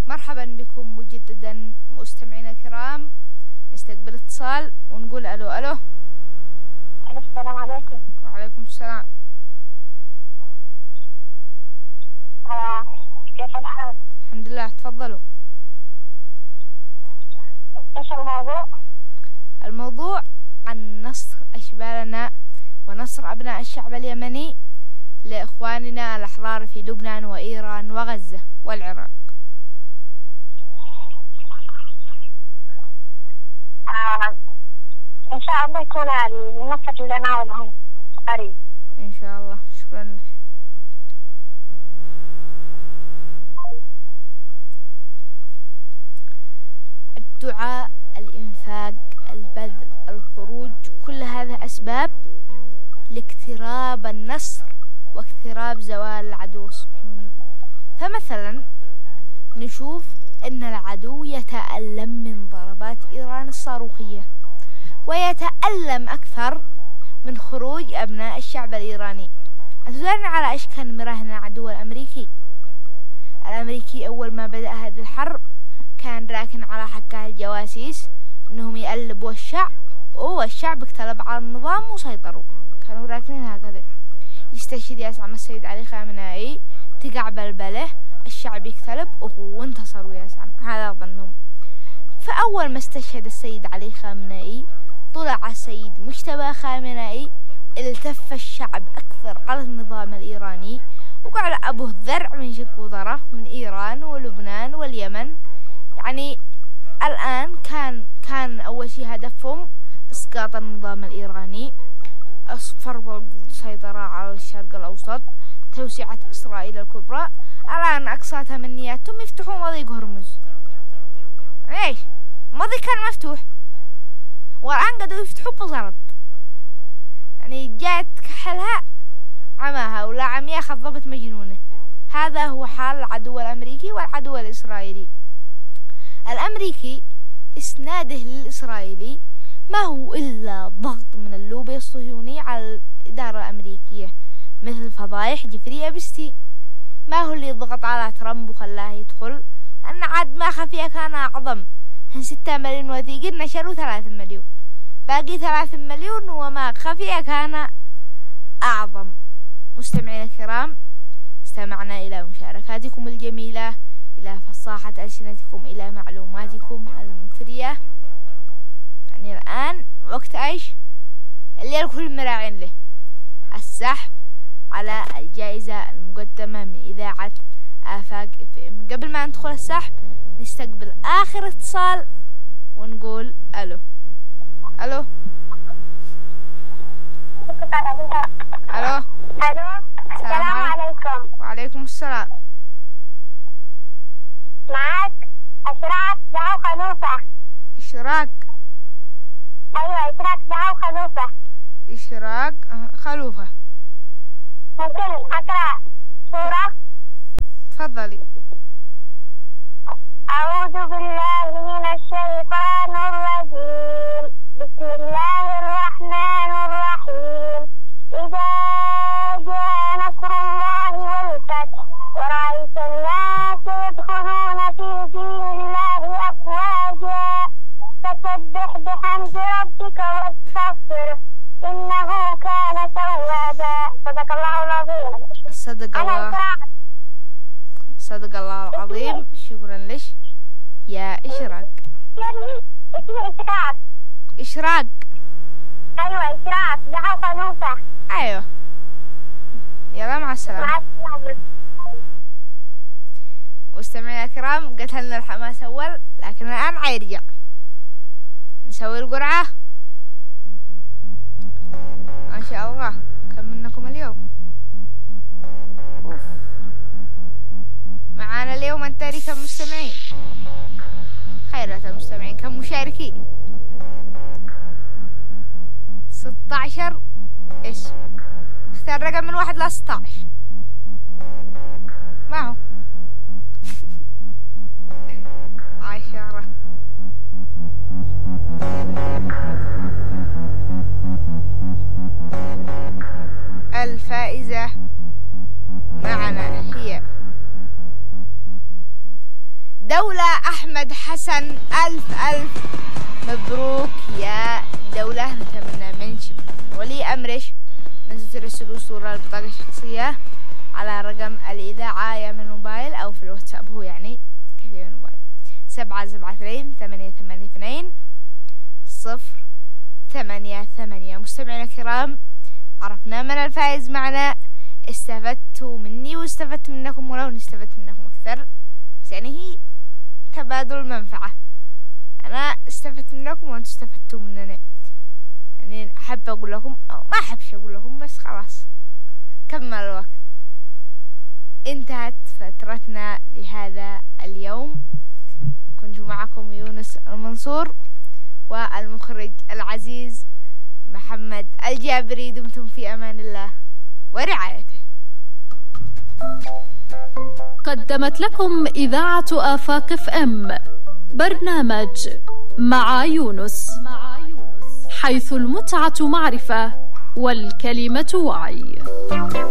مرحبا بكم مجددا مستمعينا الكرام. نستقبل اتصال ونقول ألو. ألو. السلام عليكم. وعليكم السلام. كيف الحال؟ الحمد لله. تفضلوا. ايش الموضوع؟ الموضوع عن نصر أشبالنا ونصر أبناء الشعب اليمني لإخواننا الأحرار في لبنان وإيران وغزة والعراق. إن شاء الله يكون النصر لنا ولهم قريب إن شاء الله. شكرا لك. الدعاء، الإنفاق، البذل، الخروج، كل هذه أسباب لاقتراب النصر واقتراب زوال العدو الصهيوني. فمثلا نشوف أن العدو يتألم من ضربات إيران الصاروخية، ويتألم أكثر من خروج أبناء الشعب الإيراني. أتدرون على إيش كان مراهن العدو الأمريكي؟ الأمريكي أول ما بدأ هذه الحرب كان راكن على حكاه الجواسيس أنهم يقلبوا الشعب، والشعب اقتلب على النظام وسيطروا. كانوا راكنين هكذا. يستشهد يا زعم السيد علي خامنئي، تقع بلبله، الشعب يقتلب وانتصروا يا زعم. هذا ظنهم. فأول ما استشهد السيد علي خامنئي طلع السيد مجتبى خامنئي، التف الشعب أكثر على النظام الإيراني، وقال أبوه ذرع من شك وطرف من إيران ولبنان واليمن. يعني الآن كان أول شيء هدفهم إسقاط النظام الإيراني، فرض السيطرة على الشرق الأوسط، توسعة إسرائيل الكبرى. الآن أقصى تمنياتهم يفتحوا مضيق هرمز. ليش؟ المضيق كان مفتوح والآن قدروا يفتحوا بزرط. يعني جات كحلها عماها ولا عمياء خضبت مجنونة. هذا هو حال العدو الأمريكي والعدو الإسرائيلي. الأمريكي إسناده للإسرائيلي ما هو إلا ضغط من اللوبي الصهيوني على الإدارة الأمريكية، مثل فضايح جيفري أبستين. ما هو اللي ضغط على ترامب وخلاه يدخل؟ أن عاد ما خفية كان أعظم. 6 مليون وثيقة نشروا 3 مليون، باقي 3 مليون وما خفية كان أعظم. مستمعين الكرام، استمعنا إلى مشاركاتكم الجميلة، إلى فصاحة ألسنتكم، إلى معلوماتكم المثرية. يعني الآن وقت إيش؟ اللي الكل مراعين له السحب على الجائزة المقدمة من إذاعة آفاق FM. قبل ما ندخل السحب نستقبل آخر اتصال ونقول ألو. ألو. ألو. ألو. السلام عليكم. وعليكم السلام. معك إشراق دعو خلوفة. إشراق. أيوة إشراق دعو خلوفة. إشراق خلوفة. ممكن أقرأ سورة؟ تفضلي. أعوذ بالله من الشيطان الرجيم. بسم الله الرحمن الرحيم. إذا جاء نصر الله والفتح ورأيت الناس يدخلون في دين الله أفواجا فسبح بحمد ربك واستغفره إنه كان توابا. صدق الله العظيم. صدق الله العظيم. شكرا لك يا إشراق. اسمي إشراق. إشراق. أيوة إشراق دعو خلوفة. أيوة. يلا مع السلامة. مع السلامة. مستمعينا الكرام، قتلنا الحماس أول لكن الآن عيرجع. نسوي القرعة. ما شاء الله كم منكم اليوم؟ معانا اليوم التاريخ المستمعين. خيرات المستمعين كم مشاركين؟ 16 اسم. اختار رقم من 1 ل 16. ما هو 10. الفائزة معنا هي دولة أحمد حسن، ألف مبروك يا دولة. نتمنى منك ولي أمرش أن ترسلوا صورة البطاقة الشخصية على رقم الإذاعة يا من الموبايل أو في الواتساب، هو يعني كيف من الموبايل 773-882-088. مستمعينا الكرام، عرفنا من الفائز معنا، استفدتوا مني واستفدت منكم، ولو استفدت منكم أكثر بس يعني هي تبادل المنفعة، أنا استفدت منكم وأنتم استفدتوا مننا. يعني أحب أقول لكم أو ما أحبش أقول لكم، بس خلاص كمل الوقت. انتهت فترتنا لهذا اليوم. كنت معكم يونس المنصور والمخرج العزيز محمد الجابري. دمتم في أمان الله ورعايته. قدمت لكم إذاعة آفاق FM برنامج مع يونس، حيث المتعة معرفة والكلمة وعي.